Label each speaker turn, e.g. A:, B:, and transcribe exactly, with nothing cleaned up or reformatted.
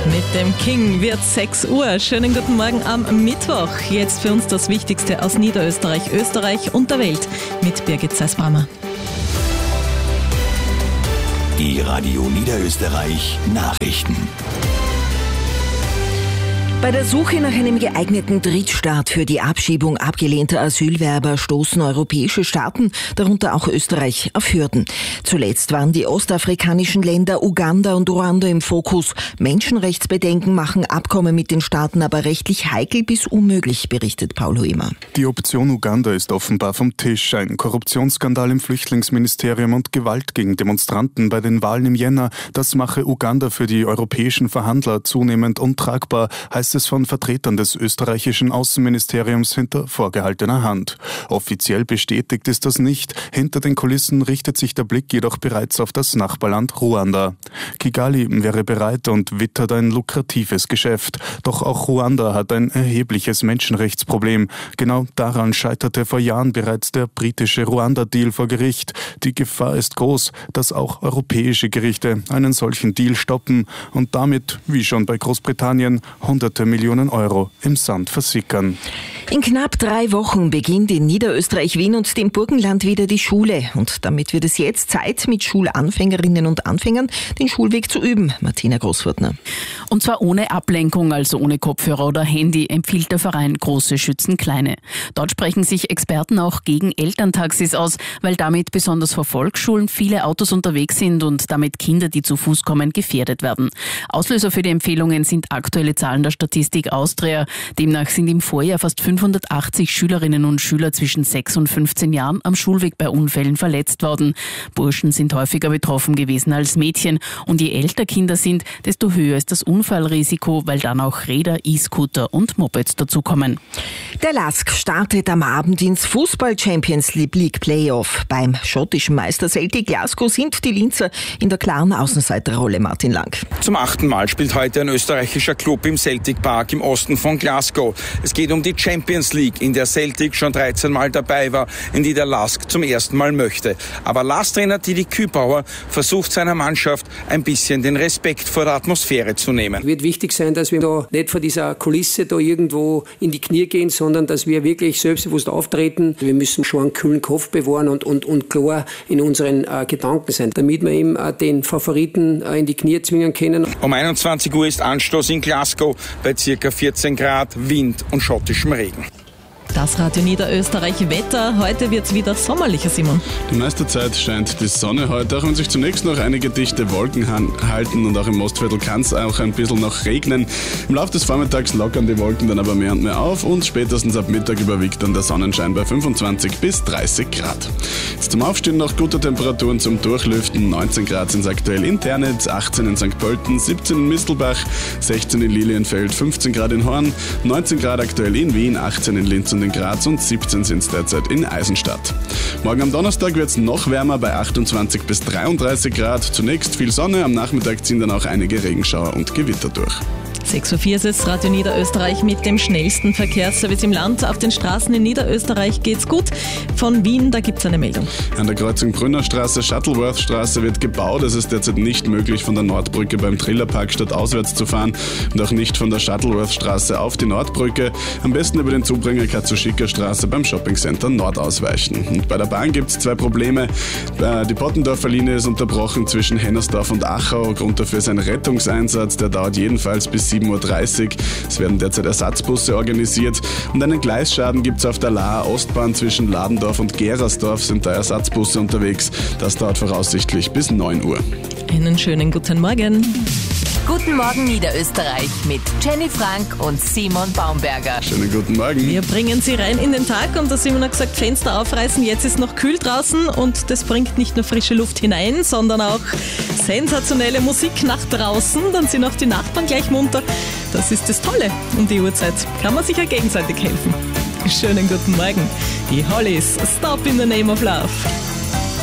A: Mit dem King wird sechs Uhr. Schönen guten Morgen am Mittwoch. Jetzt für uns das Wichtigste aus Niederösterreich, Österreich und der Welt mit Birgit Zeisbrammer.
B: Die Radio Niederösterreich Nachrichten.
C: Bei der Suche nach einem geeigneten Drittstaat für die Abschiebung abgelehnter Asylwerber stoßen europäische Staaten, darunter auch Österreich, auf Hürden. Zuletzt waren die ostafrikanischen Länder Uganda und Ruanda im Fokus. Menschenrechtsbedenken machen Abkommen mit den Staaten aber rechtlich heikel bis unmöglich, berichtet Paul Huemer.
D: Die Option Uganda ist offenbar vom Tisch. Ein Korruptionsskandal im Flüchtlingsministerium und Gewalt gegen Demonstranten bei den Wahlen im Jänner, das mache Uganda für die europäischen Verhandler zunehmend untragbar, heißt es von Vertretern des österreichischen Außenministeriums hinter vorgehaltener Hand. Offiziell bestätigt ist das nicht. Hinter den Kulissen richtet sich der Blick jedoch bereits auf das Nachbarland Ruanda. Kigali wäre bereit und wittert ein lukratives Geschäft. Doch auch Ruanda hat ein erhebliches Menschenrechtsproblem. Genau daran scheiterte vor Jahren bereits der britische Ruanda-Deal vor Gericht. Die Gefahr ist groß, dass auch europäische Gerichte einen solchen Deal stoppen und damit, wie schon bei Großbritannien, hunderte Millionen Euro im Sand versickern.
C: In knapp drei Wochen beginnt in Niederösterreich, Wien und dem Burgenland wieder die Schule. Und damit wird es jetzt Zeit, mit Schulanfängerinnen und Anfängern den Schulweg zu üben. Martina Großwurtner.
E: Und zwar ohne Ablenkung, also ohne Kopfhörer oder Handy, empfiehlt der Verein Große schützen Kleine. Dort sprechen sich Experten auch gegen Elterntaxis aus, weil damit besonders vor Volksschulen viele Autos unterwegs sind und damit Kinder, die zu Fuß kommen, gefährdet werden. Auslöser für die Empfehlungen sind aktuelle Zahlen der Statistik Austria. Demnach sind im Vorjahr fast fünfhundertachtzig Schülerinnen und Schüler zwischen sechs und fünfzehn Jahren am Schulweg bei Unfällen verletzt worden. Burschen sind häufiger betroffen gewesen als Mädchen. Und je älter Kinder sind, desto höher ist das Unfallrisiko, weil dann auch Räder, E-Scooter und Mopeds dazukommen.
C: Der LASK startet am Abend ins Fußball-Champions League Playoff. Beim schottischen Meister Celtic Glasgow sind die Linzer in der klaren Außenseiterrolle. Martin Lang.
F: Zum achten Mal spielt heute ein österreichischer Club im Celtic Park im Osten von Glasgow. Es geht um die Champions League, in der Celtic schon dreizehn Mal dabei war, in die der LASK zum ersten Mal möchte. Aber LASK-Trainer Didi Kübauer versucht seiner Mannschaft ein bisschen den Respekt vor der Atmosphäre zu nehmen.
G: Es wird wichtig sein, dass wir da nicht vor dieser Kulisse da irgendwo in die Knie gehen, sondern dass wir wirklich selbstbewusst auftreten. Wir müssen schon einen kühlen Kopf bewahren und, und, und klar in unseren äh, Gedanken sein, damit wir eben äh, den Favoriten äh, in die Knie zwingen können.
F: Um einundzwanzig Uhr ist Anstoß in Glasgow bei circa vierzehn Grad, Wind und schottischem Regen.
A: Das Radio Niederösterreich Wetter. Heute wird es wieder sommerlicher, Simon.
H: Die meiste Zeit scheint die Sonne heute, auch wenn sich zunächst noch einige dichte Wolken halten und auch im Mostviertel kann es auch ein bisschen noch regnen. Im Laufe des Vormittags lockern die Wolken dann aber mehr und mehr auf und spätestens ab Mittag überwiegt dann der Sonnenschein bei fünfundzwanzig bis dreißig Grad. Jetzt zum Aufstehen noch gute Temperaturen zum Durchlüften. neunzehn Grad sind es aktuell in Ternitz, achtzehn in Sankt Pölten, siebzehn in Mistelbach, sechzehn in Lilienfeld, fünfzehn Grad in Horn, neunzehn Grad aktuell in Wien, achtzehn in Linz und in Graz und siebzehn sind es derzeit in Eisenstadt. Morgen am Donnerstag wird es noch wärmer bei achtundzwanzig bis dreiunddreißig Grad. Zunächst viel Sonne, am Nachmittag ziehen dann auch einige Regenschauer und Gewitter durch.
A: sechs Uhr vier ist es, Radio Niederösterreich mit dem schnellsten Verkehrsservice im Land. Auf den Straßen in Niederösterreich geht's gut. Von Wien, da gibt's eine Meldung.
H: An der Kreuzung Brünnerstraße, Shuttleworth-Straße wird gebaut. Es ist derzeit nicht möglich, von der Nordbrücke beim Trillerpark stadtauswärts zu fahren und auch nicht von der Shuttleworth-Straße auf die Nordbrücke. Am besten über den Zubringer Katzuschika-Straße beim Shoppingcenter Nord ausweichen. Und bei der Bahn gibt's zwei Probleme. Die Pottendorfer Linie ist unterbrochen zwischen Hennersdorf und Achau. Grund dafür ist ein Rettungseinsatz, der dauert jedenfalls bis sieben Uhr dreißig. Es werden derzeit Ersatzbusse organisiert und einen Gleisschaden gibt es auf der Laer Ostbahn zwischen Ladendorf und Gerersdorf sind da Ersatzbusse unterwegs. Das dauert voraussichtlich bis neun Uhr.
A: Einen schönen guten Morgen.
I: Guten Morgen Niederösterreich mit Jenny Frank und Simon Baumberger.
H: Schönen guten Morgen.
A: Wir bringen Sie rein in den Tag und der Simon hat gesagt, Fenster aufreißen, jetzt ist noch kühl draußen und das bringt nicht nur frische Luft hinein, sondern auch sensationelle Musik nach draußen, dann sind auch die Nachbarn gleich munter. Das ist das Tolle um die Uhrzeit, kann man sich ja gegenseitig helfen. Schönen guten Morgen. Die Hollies, Stop in the Name of Love.